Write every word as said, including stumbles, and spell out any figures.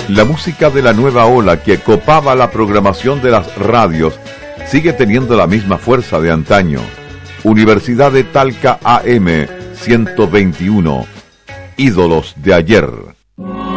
La música de la nueva ola que copaba la programación de las radios sigue teniendo la misma fuerza de antaño. Universidad de Talca A M ciento veintiuno, ídolos de ayer.